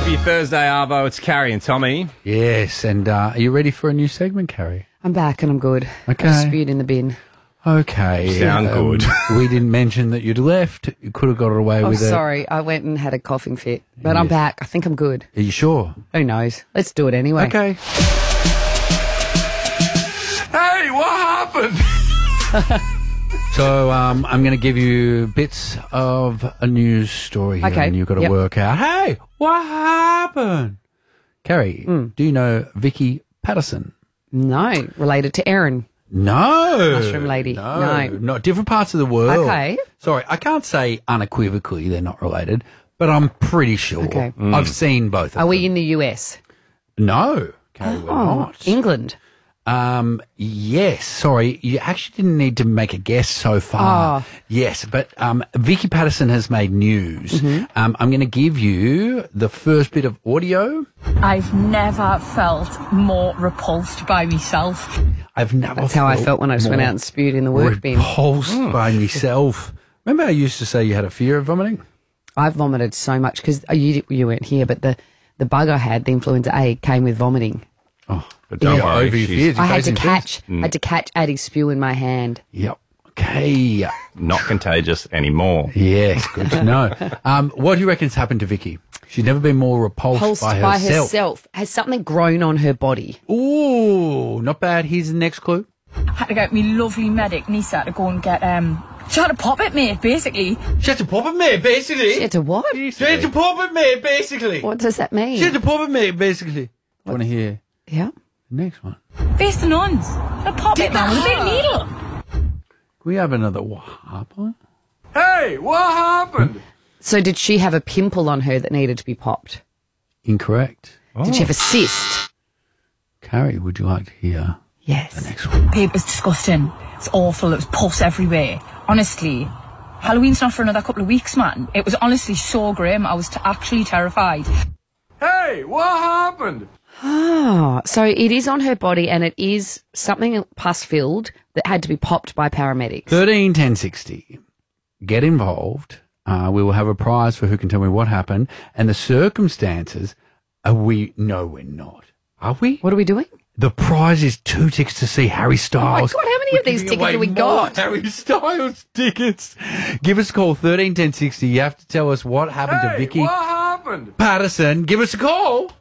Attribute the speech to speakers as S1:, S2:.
S1: Happy Thursday, Arvo. It's Carrie and Tommy.
S2: Yes, and are you ready for a new segment, Carrie?
S3: I'm back and I'm good.
S2: Okay.
S3: I spewed in the bin.
S2: Okay.
S1: Sound good.
S2: We didn't mention that you'd left. You could have got it away
S3: Oh,
S2: with it.
S3: sorry. I went and had a coughing fit. But I'm
S2: Yes.
S3: back. I think I'm good.
S2: Are you sure?
S3: Who knows? Let's do it anyway.
S2: Okay.
S1: Hey, what happened?
S2: So I'm going to give you bits of a news story here,
S3: Okay.
S2: and you've got to
S3: Yep.
S2: work out, hey, what happened? Carrie, do you know Vicky Patterson?
S3: No. Related to Erin.
S2: No.
S3: Mushroom lady. No.
S2: Not different parts of the world.
S3: Okay.
S2: Sorry, I can't say unequivocally they're not related, but I'm pretty sure.
S3: Okay.
S2: I've seen both of
S3: Are
S2: them.
S3: we in the US?
S2: No, Carrie, we're not.
S3: England.
S2: Yes. Sorry, you actually didn't need to make a guess so far. Yes, but Vicky Patterson has made news. I'm going to give you the first bit of audio.
S4: I've never felt more repulsed by myself.
S2: I've never.
S3: That's how I felt when I just went out and spewed in the work bin.
S2: repulsed by myself. Remember, I used to say you had a fear of vomiting.
S3: I've vomited so much because you weren't here, but the bug I had, the influenza A, came with vomiting.
S1: But don't
S2: Yeah,
S1: worry.
S2: over your
S1: She's
S2: fears.
S3: I had to
S2: facing
S3: catch Addie's spew in my hand.
S2: Yep. Okay.
S1: not contagious anymore.
S2: Yes, good to know. What do you reckon's happened to Vicky? She's never been more repulsed
S3: Pulsed
S2: by herself.
S3: Has something grown on her body?
S2: Ooh, not bad. Here's the next clue.
S4: Had to get me lovely medic, Nisa, to go and get, she had to pop it, mate, basically.
S2: She had to pop it, mate, basically.
S3: She had to what?
S2: She had to pop it, mate, basically.
S3: What does that mean?
S2: She had to pop it, mate, basically. I want to hear
S3: Yeah.
S2: the next one.
S4: Face the nuns. She had to pop it, man, with a big needle.
S2: Can we have another whopper?
S1: Hey, what happened?
S3: So did she have a pimple on her that needed to be popped?
S2: Incorrect.
S3: Did she have a cyst?
S2: Carrie, would you like to hear
S3: Yes.
S2: the next one?
S4: Babe, it's disgusting. It's awful. It was pus everywhere. Honestly, Halloween's not for another couple of weeks, man. It was honestly so grim. I was actually terrified.
S1: Hey, what happened?
S3: Oh, so it is on her body and it is something pus-filled that had to be popped by paramedics.
S2: 13 10 60. Get involved. We will have a prize for who can tell me what happened. And the circumstances are no, we're not. Are we?
S3: What are we doing?
S2: The prize is 2 tickets to see Harry Styles.
S3: God, how many of these tickets have we got?
S2: Harry Styles tickets. Give us a call, 13 10 60. You have to tell us what happened to Vicky
S1: What happened?
S2: Patterson. Give us a call.